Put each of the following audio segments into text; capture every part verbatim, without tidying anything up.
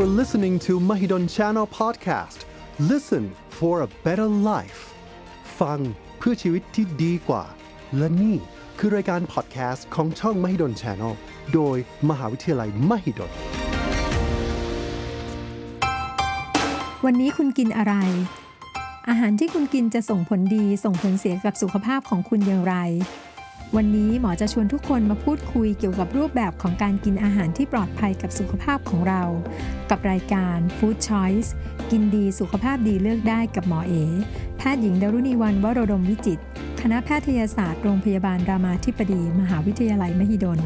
are listening to Mahidol Channel Podcast. Listen for a better life. ฟังเพื่อชีวิตที่ดีกว่าและนี่คือรายการพอดแคสต์ของช่อง Mahidol Channel โดยมหาวิทยาลัย Mahidol วันนี้คุณกินอะไรอาหารที่คุณกินจะส่งผลดีส่งผลเสียกับสุขภาพของคุณอย่างไรวันนี้หมอจะชวนทุกคนมาพูดคุยเกี่ยวกับรูปแบบของการกินอาหารที่ปลอดภัยกับสุขภาพของเรากับรายการ Food Choice กินดีสุขภาพดีเลือกได้กับหมอเอแพทย์หญิงดารุณีวรรณวโรดมวิจิตรคณะแพทยศาสตร์โรงพยาบาลรามาธิบดีมหาวิทยาลัยมหิดล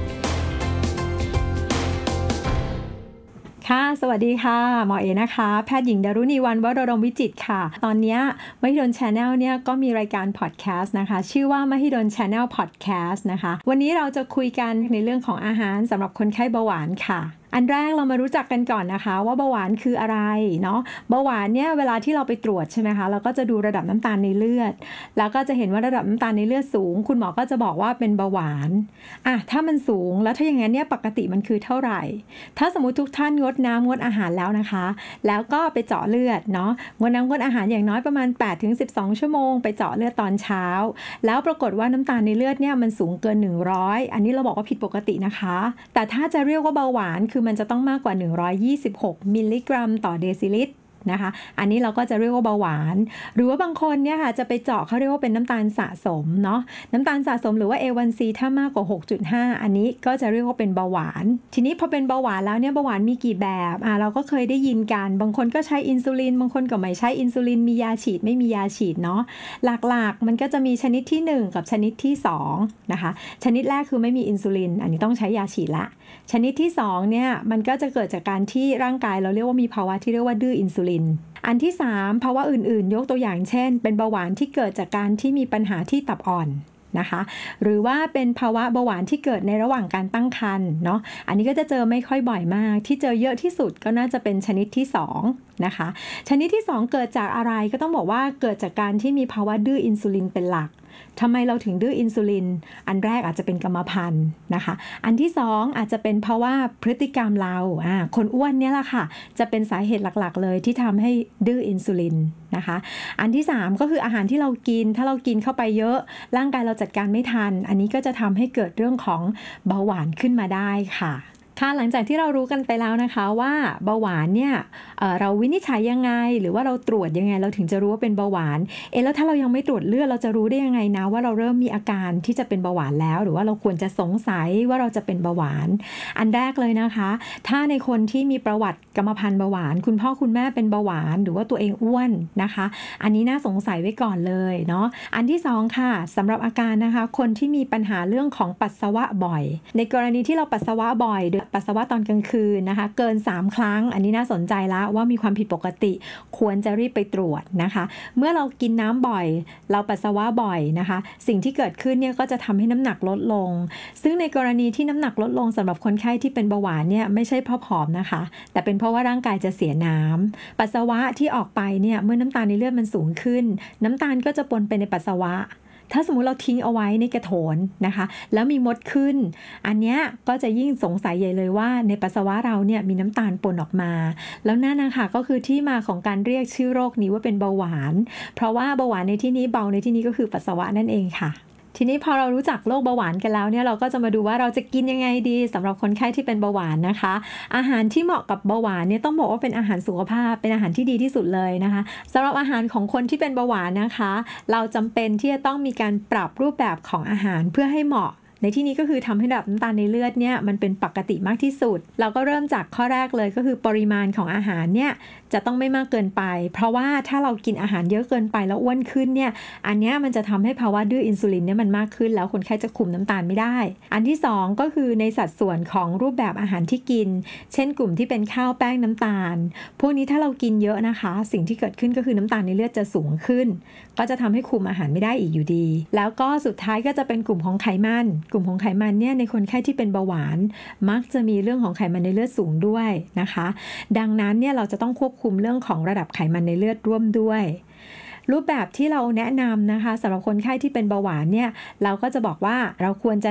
ค่ะสวัสดีค่ะหมอเอนะคะแพทย์หญิงดารุณีวรรณวโรดมวิจิตรค่ะตอนนี้มหิดล Channel เนี่ยก็มีรายการพอดแคสต์นะคะชื่อว่ามหิดล Channel Podcast นะคะวันนี้เราจะคุยกันในเรื่องของอาหารสำหรับคนไข้เบาหวานค่ะอันแรกเรามารู้จักกันก่อนนะคะว่าเบาหวานคืออะไรเนาะเบาหวานเนี่ยเวลาที่เราไปตรวจใช่ไหมคะเราก็จะดูระดับน้ำตาลในเลือดแล้วก็จะเห็นว่าระดับน้ำตาลในเลือดสูงคุณหมอก็จะบอกว่าเป็นเบาหวานอ่ะถ้ามันสูงแล้วถ้าอย่างนั้นเนี่ยปกติมันคือเท่าไหร่ถ้าสมมุติทุกท่านงดน้ำงดอาหารแล้วนะคะแล้วก็ไปเจาะเลือดเนาะงดน้ำงดอาหารอย่างน้อยประมาณ แปดถึงสิบสอง ชั่วโมงไปเจาะเลือดตอนเช้าแล้วปรากฏว่าน้ำตาลในเลือดเนี่ยมันสูงเกินหนึ่งร้อยอันนี้เราบอกว่าผิดปกตินะคะแต่ถ้าจะเรียกว่าเบาหวานคือมันจะต้องมากกว่าหนึ่งร้อยยี่สิบหกมิลลิกรัมต่อเดซิลิตรนะคะอันนี้เราก็จะเรียกว่าเบาหวานหรือว่าบางคนเนี่ยค่ะจะไปเจาะเขาเรียกว่าเป็นน้ำตาลสะสมเนาะน้ำตาลสะสมหรือว่า เอ วัน ซี ถ้ามากกว่า หกจุดห้า อันนี้ก็จะเรียกว่าเป็นเบาหวานทีนี้พอเป็นเบาหวานแล้วเนี่ยเบาหวานมีกี่แบบอ่ะเราก็เคยได้ยินกันบางคนก็ใช้อินซูลินบางคนก็ไม่ใช้อินซูลินมียาฉีดไม่มียาฉีดเนาะหลักๆมันก็จะมีชนิดที่หนึ่งกับชนิดที่สองนะคะชนิดแรกคือไม่มีอินซูลินอันนี้ต้องใช้ยาฉีดละชนิดที่สองเนี่ยมันก็จะเกิดจากการที่ร่างกายเราเรียกว่ามีภาวะที่เรียกว่าดื้ออินซูลินอันที่สามภาวะอื่นๆยกตัวอย่างเช่นเป็นเบาหวานที่เกิดจากการที่มีปัญหาที่ตับอ่อนนะคะหรือว่าเป็นภาวะเบาหวานที่เกิดในระหว่างการตั้งครรภ์เนาะอันนี้ก็จะเจอไม่ค่อยบ่อยมากที่เจอเยอะที่สุดก็น่าจะเป็นชนิดที่สองนะคะชนิดที่สองเกิดจากอะไรก็ต้องบอกว่าเกิดจากการที่มีภาวะดื้ออินซูลินเป็นหลักทำไมเราถึงดื้ออินซูลินอันแรกอาจจะเป็นกรรมพันธุ์นะคะอันที่สองอาจจะเป็นเพราะว่าพฤติกรรมเราอ่าคนอ้วนเนี่ยแหละค่ะจะเป็นสาเหตุหลักๆเลยที่ทำให้ดื้ออินซูลินนะคะอันที่สามก็คืออาหารที่เรากินถ้าเรากินเข้าไปเยอะร่างกายเราจัดการไม่ทันอันนี้ก็จะทำให้เกิดเรื่องของเบาหวานขึ้นมาได้ค่ะค่ะหลังจากที่เรารู้กันไปแล้วนะคะว่าเบาหวานเนี่ย เอ่อ เราวินิจฉัยยังไงหรือว่าเราตรวจยังไงเราถึงจะรู้ว่าเป็นเบาหวานเอ๊ะแล้วถ้าเรายังไม่ตรวจเลือดเราจะรู้ได้ยังไงนะว่าเราเริ่มมีอาการที่จะเป็นเบาหวานแล้วหรือว่าเราควรจะสงสัยว่าเราจะเป็นเบาหวานอันแรกเลยนะคะถ้าในคนที่มีประวัติกรรมพันธุ์เบาหวานคุณพ่อคุณแม่เป็นเบาหวานหรือว่าตัวเองอ้วนนะคะอันนี้น่าสงสัยไว้ก่อนเลยเนาะอันที่สองค่ะสำหรับอาการนะคะคนที่มีปัญหาเรื่องของปัสสาวะบ่อยในกรณีที่เราปัสสาวะบ่อยปัสสาวะตอนกลางคืนนะคะเกินสามครั้งอันนี้น่าสนใจแล้วว่ามีความผิดปกติควรจะรีบไปตรวจนะคะเมื่อเรากินน้ำบ่อยเราปัสสาวะบ่อยนะคะสิ่งที่เกิดขึ้นเนี่ยก็จะทำให้น้ำหนักลดลงซึ่งในกรณีที่น้ำหนักลดลงสำหรับคนไข้ที่เป็นเบาหวานเนี่ยไม่ใช่เพราะผอมนะคะแต่เป็นเพราะว่าร่างกายจะเสียน้ำปัสสาวะที่ออกไปเนี่ยเมื่อน้ำตาลในเลือดมันสูงขึ้นน้ำตาลก็จะปนไปในปัสสาวะถ้าสมมุติเราทิ้งเอาไว้ในกระโถนนะคะแล้วมีมดขึ้นอันเนี้ยก็จะยิ่งสงสัยใหญ่เลยว่าในปัสสาวะเราเนี่ยมีน้ำตาลปนออกมาแล้วนั่นนะคะก็คือที่มาของการเรียกชื่อโรคนี้ว่าเป็นเบาหวานเพราะว่าเบาหวานในที่นี้เบาในที่นี้ก็คือปัสสาวะนั่นเองค่ะทีนี้พอเรารู้จักโรคเบาหวานกันแล้วเนี่ยเราก็จะมาดูว่าเราจะกินยังไงดีสำหรับคนไข้ที่เป็นเบาหวานนะคะอาหารที่เหมาะกับเบาหวานเนี่ยต้องบอกว่าเป็นอาหารสุขภาพเป็นอาหารที่ดีที่สุดเลยนะคะสำหรับอาหารของคนที่เป็นเบาหวานนะคะเราจำเป็นที่จะต้องมีการปรับรูปแบบของอาหารเพื่อให้เหมาะในที่นี้ก็คือทำให้ระดับน้ำตาลในเลือดเนี่ยมันเป็นปกติมากที่สุดเราก็เริ่มจากข้อแรกเลยก็คือปริมาณของอาหารเนี่ยจะต้องไม่มากเกินไปเพราะว่าถ้าเรากินอาหารเยอะเกินไปแล้วอ้วนขึ้นเนี่ยอันนี้มันจะทำให้ภาวะดื้ออินซูลินเนี่ยมันมากขึ้นแล้วคนไข้จะคุมน้ำตาลไม่ได้อันที่สองก็คือในสัดส่วนของรูปแบบอาหารที่กินเช่นกลุ่มที่เป็นข้าวแป้งน้ำตาลพวกนี้ถ้าเรากินเยอะนะคะสิ่งที่เกิดขึ้นก็คือน้ำตาลในเลือดจะสูงขึ้นก็จะทำให้คุมอาหารไม่ได้อีกอยู่ดีแล้วก็สุดท้ายก็จะเป็นกลุ่มของไขมันกลุ่มของไขมันเนี่ยในคนไข้ที่เป็นเบาหวานมักจะมีเรื่องของไขมันในเลือดสูงด้วยนะคะดังนั้นเนี่ยเราจะต้องควบคุมเรื่องของระดับไขมันในเลือดร่วมด้วย รูปแบบที่เราแนะนำนะคะสำหรับคนไข้ที่เป็นเบาหวานเนี่ยเราก็จะบอกว่าเราควรจะ